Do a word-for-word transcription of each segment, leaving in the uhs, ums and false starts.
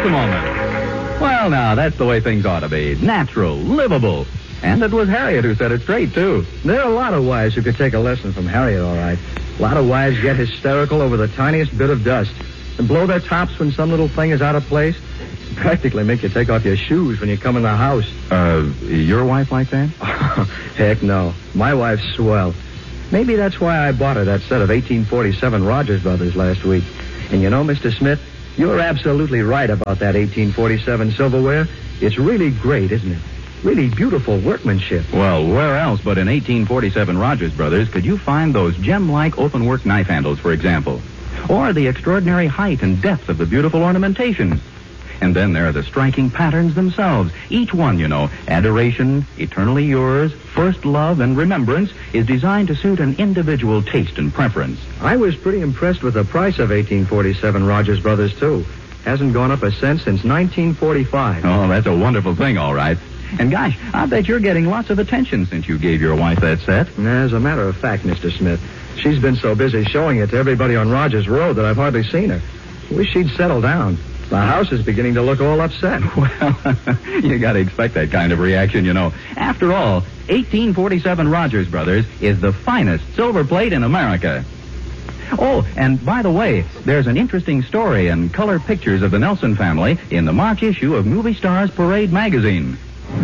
a moment. Well, now, that's the way things ought to be. Natural, livable. And it was Harriet who said it straight, too. There are a lot of wives who could take a lesson from Harriet, all right. A lot of wives get hysterical over the tiniest bit of dust and blow their tops when some little thing is out of place. Practically make you take off your shoes when you come in the house. Uh, your wife like that? Heck no. My wife's swell. Maybe that's why I bought her that set of eighteen forty-seven Rogers Brothers last week. And you know, Mister Smith, you're absolutely right about that eighteen forty-seven silverware. It's really great, isn't it? Really beautiful workmanship. Well, where else but in eighteen forty-seven Rogers Brothers could you find those gem-like open-work knife handles, for example? Or the extraordinary height and depth of the beautiful ornamentation? And then there are the striking patterns themselves. Each one, you know, adoration, eternally yours, first love, and remembrance, is designed to suit an individual taste and preference. I was pretty impressed with the price of eighteen forty-seven Rogers Brothers, too. Hasn't gone up a cent since nineteen forty-five. Oh, that's a wonderful thing, all right. And gosh, I bet you're getting lots of attention since you gave your wife that set. As a matter of fact, Mister Smith, she's been so busy showing it to everybody on Rogers Road that I've hardly seen her. Wish she'd settle down. The house is beginning to look all upset. Well, you got to expect that kind of reaction, you know. After all, eighteen forty-seven Rogers Brothers is the finest silver plate in America. Oh, and by the way, there's an interesting story and color pictures of the Nelson family in the March issue of Movie Stars Parade magazine.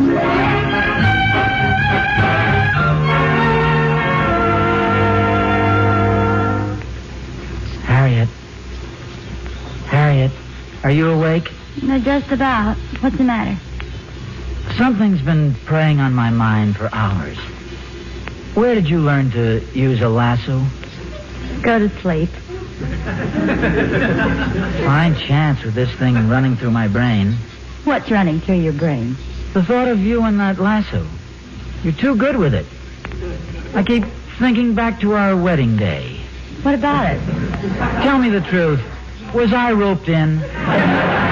Harriet. Harriet, are you awake? No, just about. What's the matter? Something's been preying on my mind for hours. Where did you learn to use a lasso? Go to sleep. Fine chance with this thing running through my brain. What's running through your brain? The thought of you and that lasso. You're too good with it. I keep thinking back to our wedding day. What about it? Tell me the truth. Was I roped in?